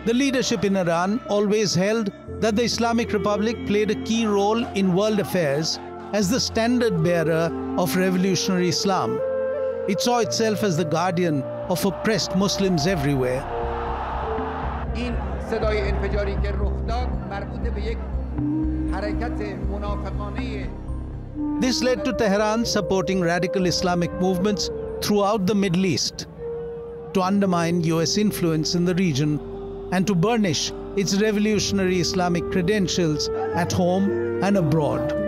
The leadership in Iran always held that the Islamic Republic played a key role in world affairs as the standard bearer of revolutionary Islam. It saw itself as the guardian of oppressed Muslims everywhere. این صدای انفجاری که رخ داد مربوط به یک حرکت منافقانه. This led to Tehran supporting radical Islamic movements throughout the Middle East, to undermine US influence in the region and to burnish its revolutionary Islamic credentials at home and abroad.